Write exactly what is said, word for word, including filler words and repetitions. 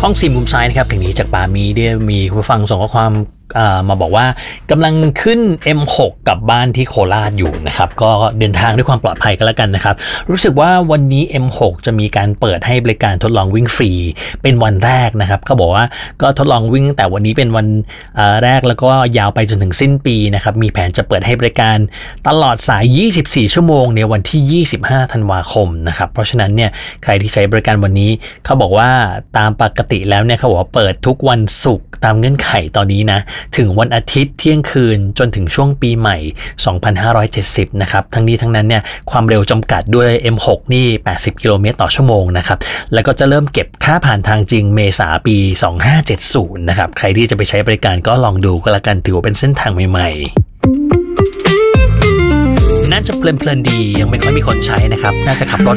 ห้องสี่มุมซ้ายนะครับเพลงนี้จากปามีได้มีคุณผู้ฟังส่งข้อความมาบอกว่ากำลังขึ้น เอ็ม หก กลับบ้านที่โคราชอยู่นะครับก็เดินทางด้วยความปลอดภัยกันแล้วกันนะครับรู้สึกว่าวันนี้ เอ็ม หก จะมีการเปิดให้บริการทดลองวิ่งฟรีเป็นวันแรกนะครับเขาบอกว่าก็ทดลองวิ่งแต่วันนี้เป็นวันแรกแล้วก็ยาวไปจนถึงสิ้นปีนะครับมีแผนจะเปิดให้บริการตลอดสายยี่สิบสี่ชั่วโมงในวันที่ยี่สิบห้าธันวาคมนะครับเพราะฉะนั้นเนี่ยใครที่ใช้บริการวันนี้เขาบอกว่าตามปกติแล้วเนี่ยเขาบอกว่าเปิดทุกวันศุกร์ตามเงื่อนไขตอนนี้นะถึงวันอาทิตย์เที่ยงคืนจนถึงช่วงปีใหม่สองพันห้าร้อยเจ็ดสิบนะครับทั้งนี้ทั้งนั้นเนี่ยความเร็วจำกัดด้วย เอ็ม หก นี่แปดสิบกิโลเมตรต่อชั่วโมงนะครับแล้วก็จะเริ่มเก็บค่าผ่านทางจริงเมษาปีสองพันห้าร้อยเจ็ดสิบนะครับใครที่จะไปใช้บริการก็ลองดูก็แล้วกันถือว่าเป็นเส้นทางใหม่ๆน่าจะเพลินๆดียังไม่ค่อยมีคนใช้นะครับน่าจะขับรถ